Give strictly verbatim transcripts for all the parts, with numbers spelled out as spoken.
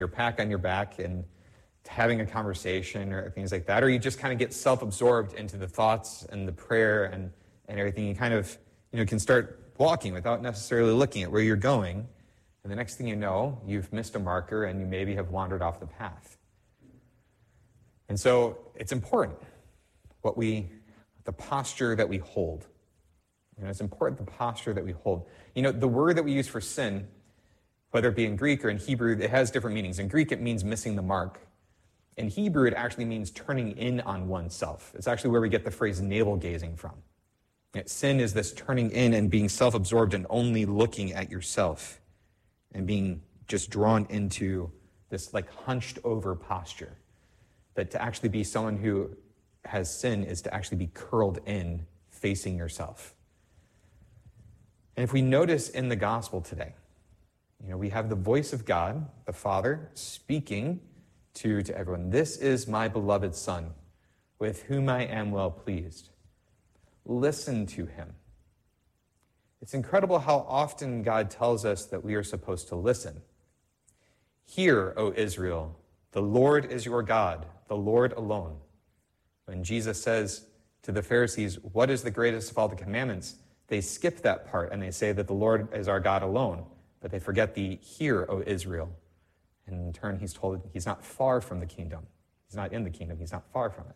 your pack on your back and having a conversation or things like that, or you just kind of get self-absorbed into the thoughts and the prayer and, and everything. You kind of, you know, can start walking without necessarily looking at where you're going, and the next thing you know, you've missed a marker and you maybe have wandered off the path. And so it's important what we, the posture that we hold. You know, it's important the posture that we hold. You know, the word that we use for sin, whether it be in Greek or in Hebrew, it has different meanings. In Greek, it means missing the mark. In Hebrew, it actually means turning in on oneself. It's actually where we get the phrase navel-gazing from. Sin is this turning in and being self-absorbed and only looking at yourself and being just drawn into this like hunched over posture. That to actually be someone who has sin is to actually be curled in, facing yourself. And if we notice in the gospel today, you know, we have the voice of God, the Father, speaking to, to everyone. This is my beloved Son, with whom I am well pleased. Listen to him. It's incredible how often God tells us that we are supposed to listen. Hear, O Israel, the Lord is your God, the Lord alone. When Jesus says to the Pharisees, what is the greatest of all the commandments? They skip that part and they say that the Lord is our God alone, but they forget the hear, O Israel. And in turn, he's told he's not far from the kingdom. He's not in the kingdom. He's not far from it.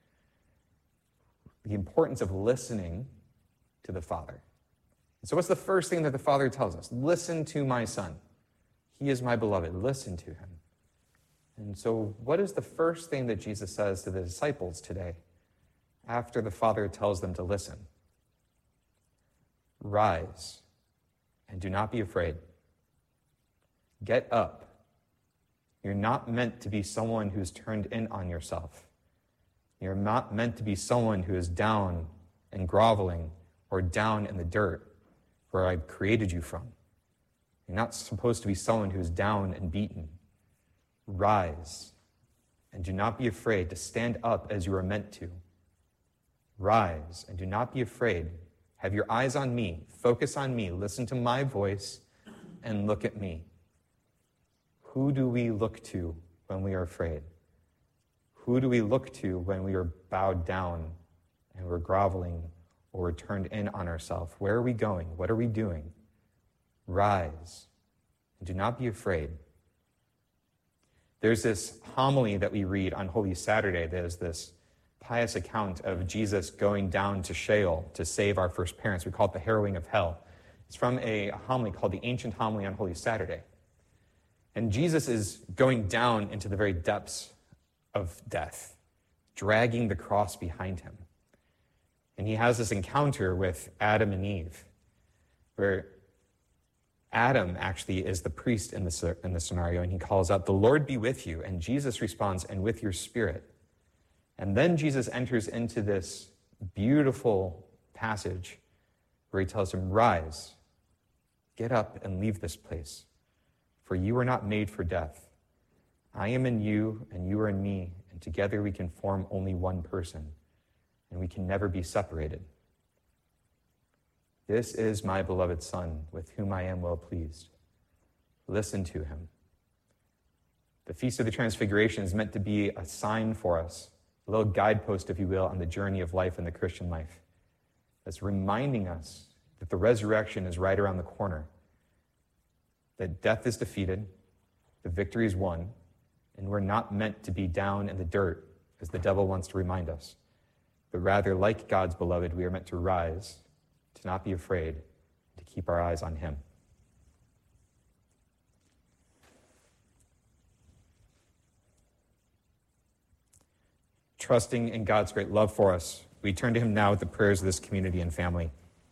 The importance of listening to the Father. And so what's the first thing that the Father tells us? Listen to my Son. He is my beloved. Listen to him. And so what is the first thing that Jesus says to the disciples today after the Father tells them to listen? Rise and do not be afraid. Get up. You're not meant to be someone who's turned in on yourself. You're not meant to be someone who is down and groveling or down in the dirt where I created you from. You're not supposed to be someone who's down and beaten. Rise and do not be afraid to stand up as you are meant to. Rise and do not be afraid. Have your eyes on me. Focus on me. Listen to my voice and look at me. Who do we look to when we are afraid? Who do we look to when we are bowed down and we're groveling or we're turned in on ourselves? Where are we going? What are we doing? Rise and do not be afraid. There's this homily that we read on Holy Saturday. There's this pious account of Jesus going down to Sheol to save our first parents. We call it the harrowing of hell. It's from a homily called the Ancient Homily on Holy Saturday. And Jesus is going down into the very depths of death, dragging the cross behind him. And he has this encounter with Adam and Eve, where Adam actually is the priest in the, in the scenario, and he calls out, "The Lord be with you." And Jesus responds, "And with your spirit." And then Jesus enters into this beautiful passage where he tells him, "Rise, get up and leave this place, for you are not made for death. I am in you, and you are in me, and together we can form only one person, and we can never be separated. This is my beloved Son, with whom I am well pleased. Listen to him." The Feast of the Transfiguration is meant to be a sign for us, a little guidepost, if you will, on the journey of life in the Christian life. That's reminding us that the resurrection is right around the corner, that death is defeated, the victory is won, and we're not meant to be down in the dirt, as the devil wants to remind us, but rather, like God's beloved, we are meant to rise, to not be afraid, to keep our eyes on him. Trusting in God's great love for us, we turn to him now with the prayers of this community and family.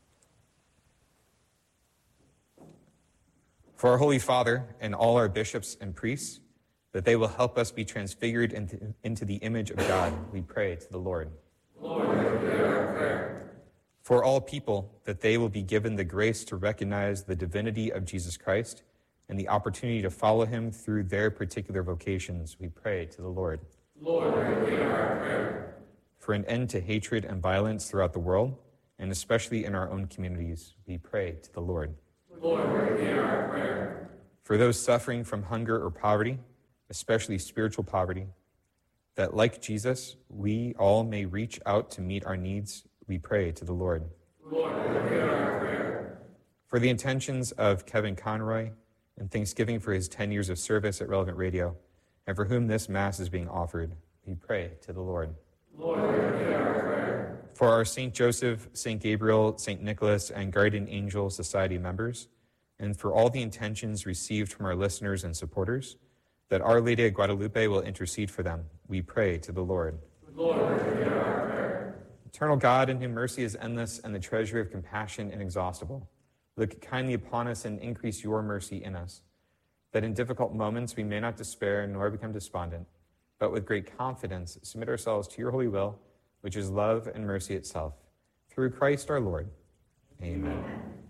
For our Holy Father and all our bishops and priests, that they will help us be transfigured into, into the image of God, we pray to the Lord. Lord, hear our prayer. For all people, that they will be given the grace to recognize the divinity of Jesus Christ and the opportunity to follow him through their particular vocations, we pray to the Lord. Lord, hear our prayer. For an end to hatred and violence throughout the world, and especially in our own communities, we pray to the Lord. Lord, hear our prayer. For those suffering from hunger or poverty, especially spiritual poverty, that like Jesus, we all may reach out to meet our needs, we pray to the Lord. Lord, hear our prayer. For the intentions of Kevin Conroy, and thanksgiving for his ten years of service at Relevant Radio, and for whom this Mass is being offered, we pray to the Lord. Lord, hear our prayer. For our Saint Joseph, Saint Gabriel, Saint Nicholas, and Guardian Angel Society members, and for all the intentions received from our listeners and supporters, that Our Lady of Guadalupe will intercede for them, we pray to the Lord. Lord, hear our prayer. Eternal God, in whom mercy is endless and the treasury of compassion inexhaustible, look kindly upon us and increase your mercy in us, that in difficult moments we may not despair nor become despondent, but with great confidence submit ourselves to your holy will, which is love and mercy itself. Through Christ our Lord. Amen. Amen.